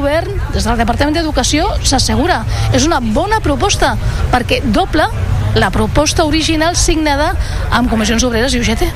govern, des del Departament d'Educació, s'assegura. És una bona proposta, perquè doble la proposta original signada amb Comissions Obreres i UGT.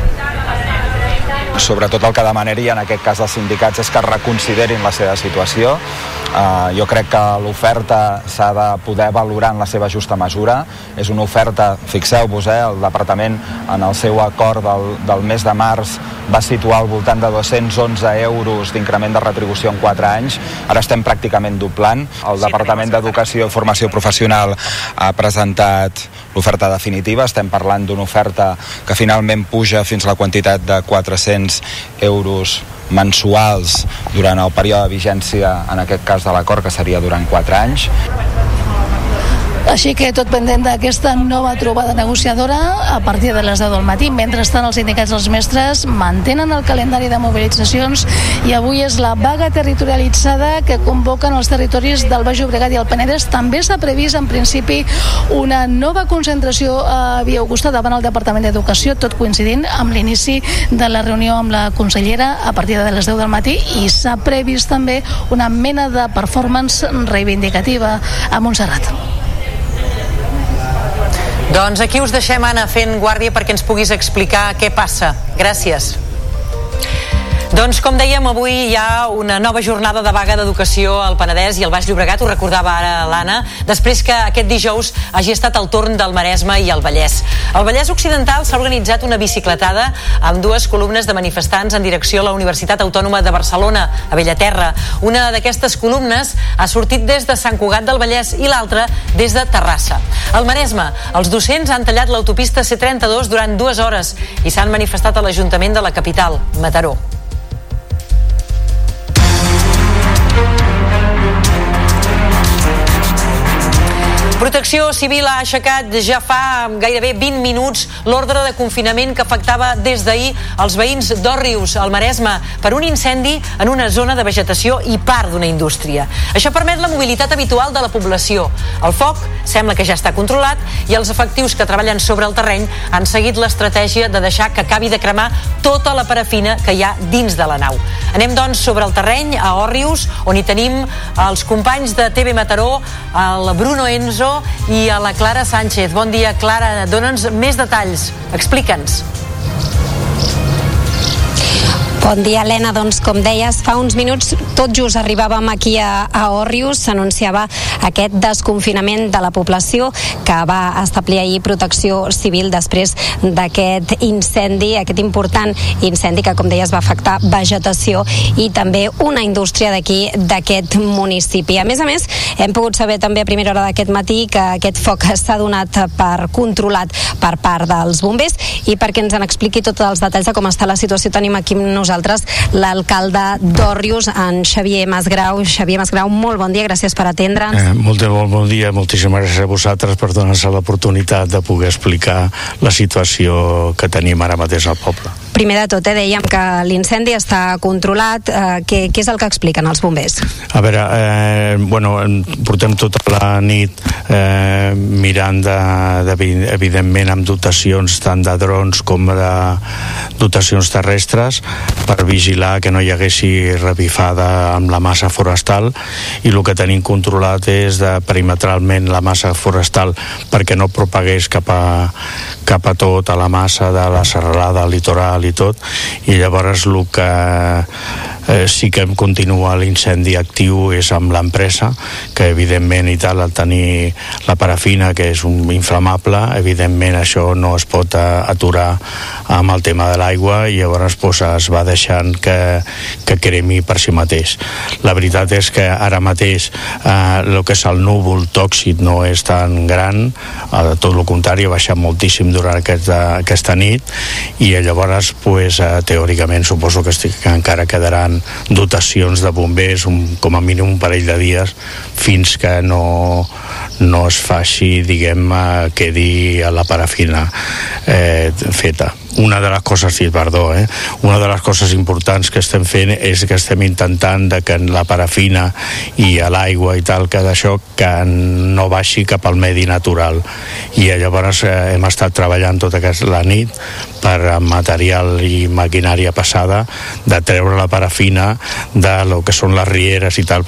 Sobretot el que demanaria en aquest cas dels sindicats és que reconsiderin la seva situació. Jo crec que l'oferta s'ha de poder valorar en la seva justa mesura. És una oferta, fixeu-vos, el departament en el seu acord del mes de març va situar al voltant de 211 euros d'increment de retribució en 4 anys. Ara estem pràcticament doblant. El Departament d'Educació i Formació Professional ha presentat l'oferta definitiva. Estem parlant d'una oferta que finalment puja fins a la quantitat de 400 euros mensuals durant el període de vigència, en aquest cas de l'acord, que seria durant 4 anys. Així que tot pendent d'aquesta nova trobada negociadora a partir de les 10 del matí. Mentrestant, els sindicats dels mestres mantenen el calendari de mobilitzacions i avui és la vaga territorialitzada que convoquen els territoris del Baix Llobregat i el Penedès. També s'ha previst, en principi, una nova concentració a Via Augusta davant el Departament d'Educació, tot coincidint amb l'inici de la reunió amb la consellera a partir de les 10 del matí, i s'ha previst també una mena de performance reivindicativa a Montserrat. Doncs aquí us deixem, Anna, fent guàrdia perquè ens puguis explicar què passa. Gràcies. Doncs, com dèiem, avui hi ha una nova jornada de vaga d'educació al Penedès i al Baix Llobregat, ho recordava ara l'Anna, després que aquest dijous hagi estat el torn del Maresme i el Vallès. Al Vallès Occidental s'ha organitzat una bicicletada amb 2 columnes de manifestants en direcció a la Universitat Autònoma de Barcelona, a Bellaterra. Una d'aquestes columnes ha sortit des de Sant Cugat del Vallès i l'altra des de Terrassa. Al Maresme, els docents han tallat l'autopista C32 durant 2 hores i s'han manifestat a l'Ajuntament de la capital, Mataró. Protecció Civil ha aixecat ja fa gairebé 20 minuts l'ordre de confinament que afectava des d'ahir els veïns d'Òrrius, al Maresme, per un incendi en una zona de vegetació i part d'una indústria. Això permet la mobilitat habitual de la població. El foc sembla que ja està controlat i els efectius que treballen sobre el terreny han seguit l'estratègia de deixar que acabi de cremar tota la parafina que hi ha dins de la nau. Anem, doncs, sobre el terreny, a Òrrius, on hi tenim els companys de TV Mataró, el Bruno Enzo i a la Clara Sánchez. Bon dia, Clara, dona'ns més detalls, explica'ns. Bon dia, Helena. Doncs, com deies, fa uns minuts tot just arribàvem aquí a Òrrius, s'anunciava aquest desconfinament de la població que va establir ahir Protecció Civil després d'aquest incendi, aquest important incendi que, com deies, va afectar vegetació i també una indústria d'aquí, d'aquest municipi. A més, hem pogut saber també a primera hora d'aquest matí que aquest foc s'ha donat per controlat per part dels bombers, i perquè ens en expliqui tots els detalls de com està la situació tenim aquí amb nosaltres l'alcalde d'Òrrius, en Xavier Masgrau. Xavier Masgrau, molt bon dia, gràcies per atendre'ns. Molt bon dia, moltíssimes gràcies a vosaltres per donar-nos l'oportunitat de poder explicar la situació que tenim ara mateix al poble. Primer de tot, dèiem que l'incendi està controlat. Què és el que expliquen els bombers? A veure, portem tota la nit mirant evidentment amb dotacions tant de drons com de dotacions terrestres per vigilar que no hi haguessi revifada amb la massa forestal, i el que tenim controlat és de perimetralment la massa forestal perquè no propagués cap a tota la massa de la serralada, el litoral i tot, i llavors el que sí que continua l'incendi actiu és amb l'empresa, que evidentment i tal, al tenir la parafina, que és un inflamable, evidentment això no es pot aturar amb el tema de l'aigua, i llavors es va deixant que cremi per si mateix. La veritat és que ara mateix el que és el núvol tòxic no és tan gran, tot el contrari, ha baixat moltíssim durant aquesta nit, i llavors teòricament suposo que encara quedaran dotacions de bombers com a mínim un parell de dies fins que no es faci, quedi la parafina feta. Una de les coses importants que estem fent és que estem intentant que la parafina i l'aigua i tal, que d'això que no baixi cap al medi natural, i llavors hem estat treballant tota la nit per material i maquinària passada de treure la parafina de lo que són les rieres i tal,